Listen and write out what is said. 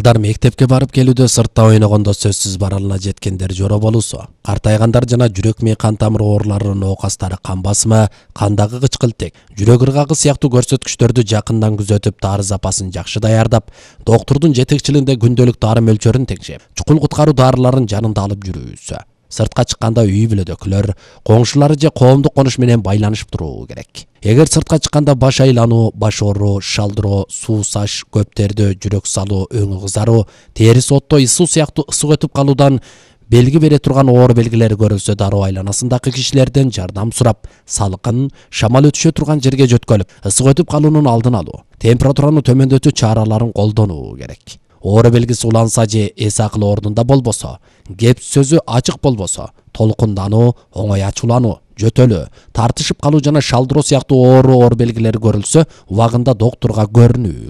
Балдар мектепке барып келүүдө сыртта ойногондо сөзсүз баралына жеткендер жоро болуусу, картайгандар жана жүрөк мээ кан тамыр ооруларынын ноокастары кан басымы, кандагы кычкылтек, жүрөк ыргагы сыяктуу көрсөткүчтөрдү жакындан күзөтүп, дары запасын жакшы даярдап, доктурдун жетекчилигинде күндөлүк дары мөлчөрүн текшеп, чукул куткаруу дарыларын жанында алып жүрүүсү. Сыртка чыкканда үй бүлөдөгүлөр, коңшулары же коомдук конуш менен байланышып туруу керек. Эгер сыртка чыкканда баш айлануу, баш ооруу, шалдыроо, суусаш, көп тердөө, жүрөк салуу, өңү кызаруу, терisi оттой ысуу сыяктуу ысык өтүп калуудан белги бере турган оор белгилери көрүлсө, дароо айланасындагы кишилерден жардам сурап, салкын, шамал өтүшө турган жерге жөткөлүп, ысык өтүп калуунун алдын алуу, температураны төмөндөтүү чараларын колдонуу керек. Оору белгиси уланса же эс акыл ордунда болбосо, кеп сөзү ачык болбосо, толкундануу, оңой ачуулануу, жөтөлүү, тартышып калуу жана шалдыроо сыяктуу оор белгилери көрүлсө, убагында доктурга көрүнүү